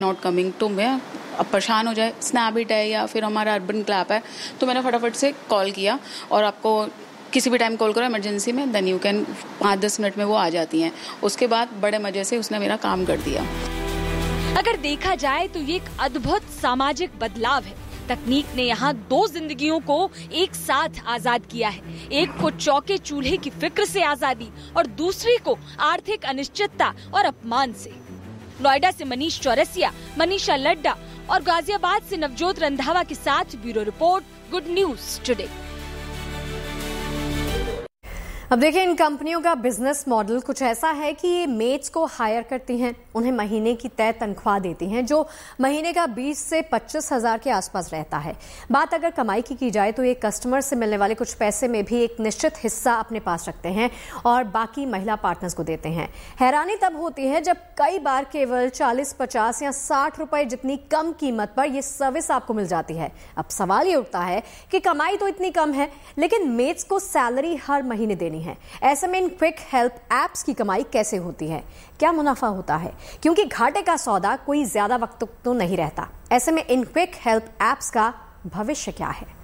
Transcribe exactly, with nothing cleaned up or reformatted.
Not coming to मैं अब परेशान हो जाए, स्नैपइट है या फिर हमारा अर्बन क्लैप है, तो मैंने फटाफट से कॉल किया और आपको किसी भी टाइम कॉल करो इमरजेंसी में, देन यू कैन पाँच दस मिनट में वो आ जाती हैं। उसके बाद बड़े मजे से उसने मेरा काम कर दिया। अगर देखा जाए तो ये एक अद्भुत सामाजिक बदलाव है। तकनीक ने यहाँ दो जिंदगियों को एक साथ आजाद किया है। एक को चौके चूल्हे की फिक्र से आजादी और दूसरी को आर्थिक अनिश्चितता और अपमान से। नोएडा से मनीष चौरसिया, मनीषा लड्डा और गाजियाबाद से नवजोत रंधावा के साथ bureau report, good news today. अब देखिए, इन कंपनियों का बिजनेस मॉडल कुछ ऐसा है कि ये मेड्स को हायर करती हैं, उन्हें महीने की तय तनख्वाह देती हैं जो महीने का बीस से पच्चीस हजार के आसपास रहता है। बात अगर कमाई की की जाए तो ये कस्टमर से मिलने वाले कुछ पैसे में भी एक निश्चित हिस्सा अपने पास रखते हैं और बाकी महिला पार्टनर्स को देते हैं। हैरानी तब होती है जब कई बार केवल चालीस पचास या साठ रुपए जितनी कम कीमत पर यह सर्विस आपको मिल जाती है। अब सवाल ये उठता है कि कमाई तो इतनी कम है लेकिन मेड्स को सैलरी हर महीने देनी है। ऐसे में इन क्विक हेल्प एप्स की कमाई कैसे होती है, क्या मुनाफा होता है? क्योंकि घाटे का सौदा कोई ज्यादा वक्त तो नहीं रहता। ऐसे में इन क्विक हेल्प एप्स का भविष्य क्या है?